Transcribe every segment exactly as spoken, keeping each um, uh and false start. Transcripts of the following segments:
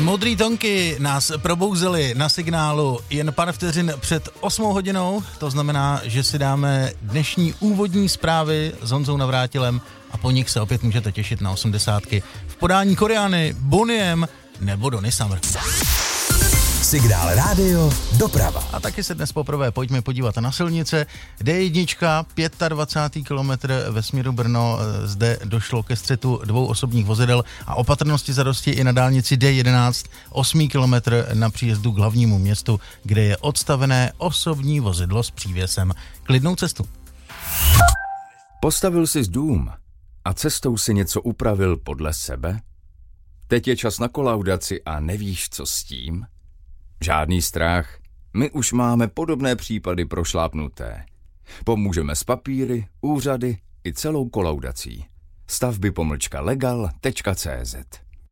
Modrý tonky nás probouzely na signálu jen pár vteřin před osmou hodinou, to znamená, že si dáme dnešní úvodní zprávy s Honzou Navrátilem a po nich se opět můžete těšit na osmdesátky v podání Koreany, Boniem nebo Donny Summer. Signál rádio, doprava. A taky se dnes poprvé pojďme podívat na silnice. D jedna, dvacátý pátý kilometr ve směru Brno, zde došlo ke střetu dvou osobních vozidel a opatrnosti zadosti i na dálnici D jedenáct, osmý kilometr na příjezdu k hlavnímu městu, kde je odstavené osobní vozidlo s přívěsem. Klidnou cestu. Postavil jsi dům a cestou si něco upravil podle sebe? Teď je čas na kolaudaci a nevíš, co s tím? Žádný strach, my už máme podobné případy prošlápnuté. Pomůžeme s papíry, úřady i celou kolaudací. Stavby pomlčka legal tečka cé zet.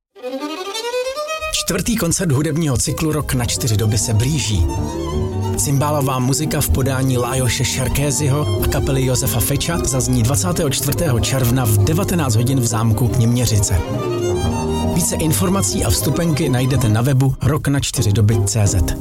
Čtvrtý koncert hudebního cyklu Rok na čtyři doby se blíží. Cymbálová muzika v podání Lajoše Šerkézyho a kapely Josefa Feča zazní dvacátého čtvrtého června v devatenáct hodin v zámku Něměřice. Více informací a vstupenky najdete na webu rok na čtyři doby tečka cé zet.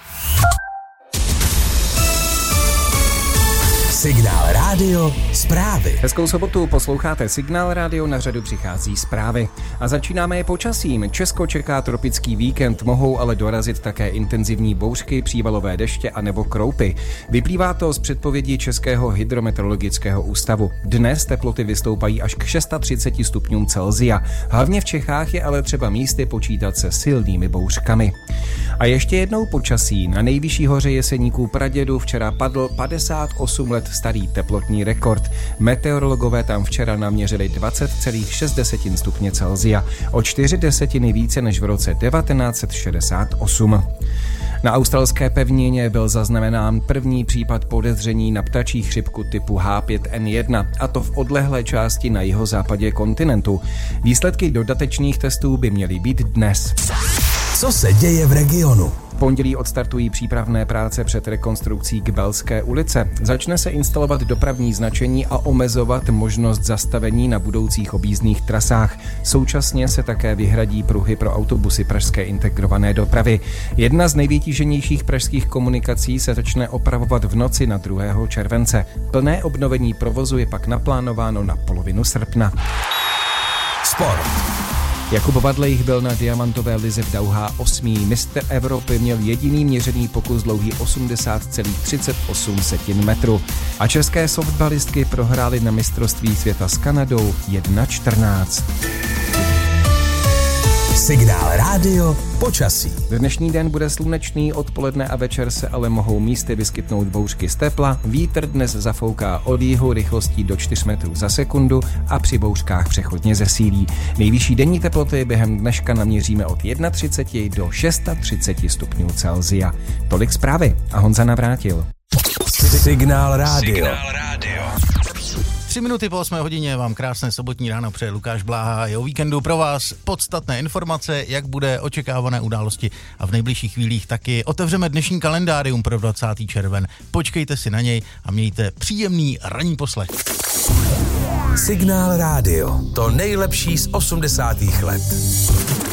Signál rádio, zprávy. Hezkou sobotu, posloucháte Signál rádio, na řadu přichází zprávy. A začínáme je počasím. Česko čeká tropický víkend, mohou ale dorazit také intenzivní bouřky, přívalové deště a nebo kroupy. Vyplývá to z předpovědi Českého hydrometeorologického ústavu. Dnes teploty vystoupají až k třiceti šesti stupňům Celsia. Hlavně v Čechách je ale třeba místy počítat se silnými bouřkami. A ještě jednou počasí. Na nejvyšší hoře Jeseníků Pradědu včera padl padesát osm let starý teplotní rekord. Meteorologové tam včera naměřili dvacet celá šest stupně Celsia, o čtyři desetiny více než v roce devatenáct set šedesát osm. Na australské pevnině byl zaznamenán první případ podezření na ptačí chřipku typu H pět N jedna, a to v odlehlé části na jihozápadě kontinentu. Výsledky dodatečných testů by měly být dnes. Co se děje v regionu? V pondělí odstartují přípravné práce před rekonstrukcí Kbelské ulice. Začne se instalovat dopravní značení a omezovat možnost zastavení na budoucích objízdných trasách. Současně se také vyhradí pruhy pro autobusy pražské integrované dopravy. Jedna z nejvytíženějších pražských komunikací se začne opravovat v noci na druhého července. Plné obnovení provozu je pak naplánováno na polovinu srpna. Sport. Jakub Vadlejch byl na diamantové lize v Dauhá osmý. Mistr Evropy měl jediný měřený pokus dlouhý osmdesát celá třicet osm metru. A české softballistky prohrály na mistrovství světa s Kanadou jedna čtrnáct. Signál rádio, počasí. Dnešní den bude slunečný, odpoledne a večer se ale mohou místy vyskytnout bouřky z tepla. Vítr dnes zafouká od jihu rychlostí do čtyři metrů za sekundu a při bouřkách přechodně zesílí. Nejvyšší denní teploty během dneška naměříme od třicet jedna do třicet šest stupňů Celsia. Tolik zprávy a Honza Navrátil. Signál rádio. Signál rádio. Tři minuty po osmé hodině vám krásné sobotní ráno přeje Lukáš Bláha a je o víkendu pro vás podstatné informace, jak bude očekávané události a v nejbližších chvílích taky otevřeme dnešní kalendárium pro dvacátý červen. Počkejte si na něj a mějte příjemný ranní poslech. Signál rádio, to nejlepší z osmdesátých let.